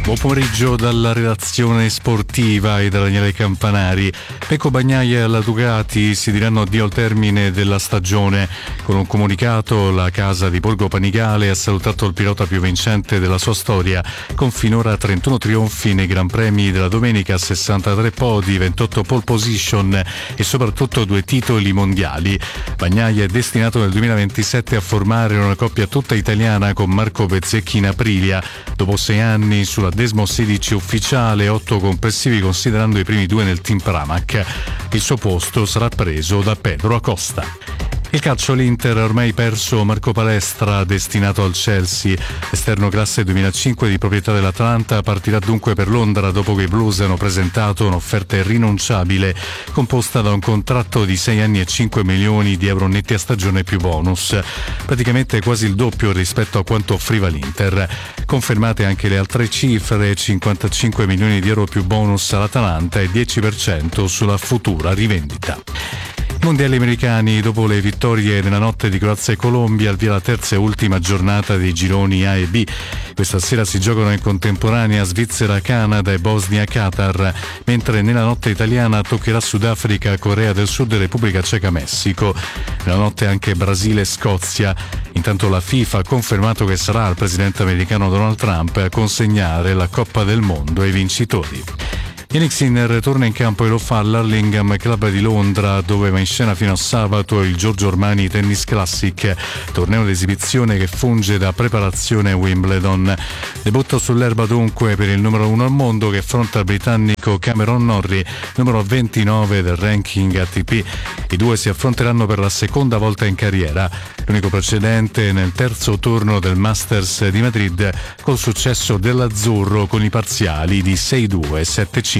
Buon pomeriggio dalla redazione sportiva e da Daniele Campanari. Pecco Bagnaia e alla Ducati si diranno addio al termine della stagione. Con un comunicato la casa di Borgo Panigale ha salutato il pilota più vincente della sua storia, con finora 31 trionfi nei Gran Premi della domenica, 63 podi, 28 pole position e soprattutto 2 titoli mondiali. Bagnaia è destinato nel 2027 a formare una coppia tutta italiana con Marco Bezzecchi in Aprilia. Dopo 6 anni sulla Desmo 16 ufficiale, 8 complessivi considerando i primi 2 nel team Pramac. Il suo posto sarà preso da Pedro Acosta. Il calcio, l'Inter ha ormai perso Marco Palestra, destinato al Chelsea. Esterno classe 2005 di proprietà dell'Atalanta partirà dunque per Londra dopo che i Blues hanno presentato un'offerta irrinunciabile composta da un contratto di 6 anni e 5 milioni di euro netti a stagione più bonus, praticamente quasi il doppio rispetto a quanto offriva l'Inter. Confermate anche le altre cifre: 55 milioni di euro più bonus all'Atalanta e 10% sulla futura rivendita. Mondiali americani, dopo le vittorie nella notte di Croazia e Colombia, al via la terza e ultima giornata dei gironi A e B. Questa sera si giocano in contemporanea Svizzera, Canada e Bosnia-Qatar, mentre nella notte italiana toccherà Sudafrica, Corea del Sud e Repubblica Ceca, Messico. Nella notte anche Brasile e Scozia. Intanto la FIFA ha confermato che sarà il presidente americano Donald Trump a consegnare la Coppa del Mondo ai vincitori. Yannick Sinner torna in campo e lo fa all'Hurlingham Club di Londra, dove va in scena fino a sabato il Giorgio Armani Tennis Classic, torneo d'esibizione che funge da preparazione a Wimbledon. Debutto sull'erba dunque per il numero 1 al mondo, che affronta il britannico Cameron Norrie, numero 29 del ranking ATP. I due si affronteranno per la seconda volta in carriera, l'unico precedente nel terzo turno del Masters di Madrid, col successo dell'azzurro con i parziali di 6-2 e 7-5.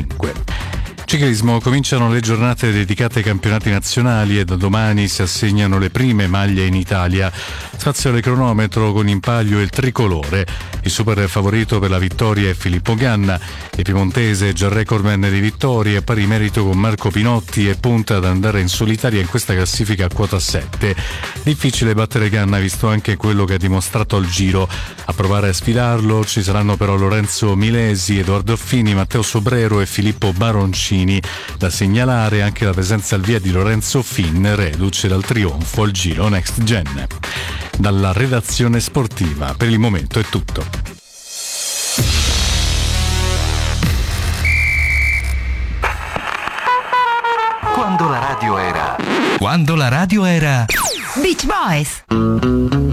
Ciclismo, cominciano le giornate dedicate ai campionati nazionali e da domani si assegnano le prime maglie in Italia. Spazio alle cronometro con in palio il tricolore. Il super favorito per la vittoria è Filippo Ganna. Il piemontese, già recordman di vittorie, a pari merito con Marco Pinotti e punta ad andare in solitaria in questa classifica a quota 7. Difficile battere Ganna, visto anche quello che ha dimostrato al Giro. A provare a sfidarlo ci saranno però Lorenzo Milesi, Edoardo Fini, Matteo Sobrero e Filippo Baroncini. Da segnalare anche la presenza al via di Lorenzo Finn, reduce dal trionfo al Giro Next Gen. Dalla redazione sportiva per il momento è tutto. Quando la radio era Beach Boys.